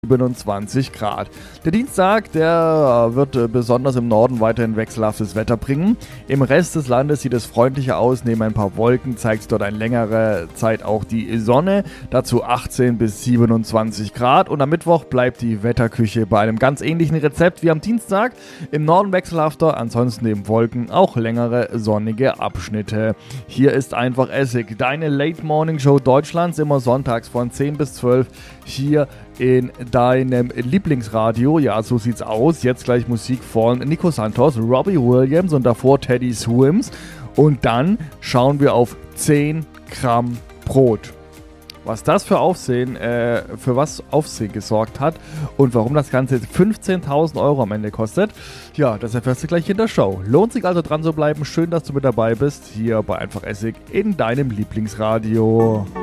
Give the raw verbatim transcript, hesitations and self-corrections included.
siebenundzwanzig Grad. Der Dienstag, der wird äh, besonders im Norden weiterhin wechselhaftes Wetter bringen. Im Rest des Landes sieht es freundlicher aus. Neben ein paar Wolken zeigt dort eine längere Zeit auch die Sonne. Dazu achtzehn bis siebenundzwanzig Grad. Und am Mittwoch bleibt die Wetterküche bei einem ganz ähnlichen Rezept wie am Dienstag. Im Norden wechselhafter, ansonsten neben Wolken auch längere sonnige Abschnitte. Hier ist einfach Essig, deine Late Morning Show Deutschlands, immer sonntags von zehn bis zwölf hier in deinem Lieblingsradio. Ja, so sieht's aus. Jetzt gleich Musik von Nico Santos, Robbie Williams und davor Teddy Swims. Und dann schauen wir auf zehn Gramm Brot. Was das für Aufsehen, äh, für was Aufsehen gesorgt hat und warum das Ganze jetzt fünfzehntausend Euro am Ende kostet, ja, das erfährst du gleich in der Show. Lohnt sich also dran zu bleiben. Schön, dass du mit dabei bist, hier bei Einfach Essig in deinem Lieblingsradio.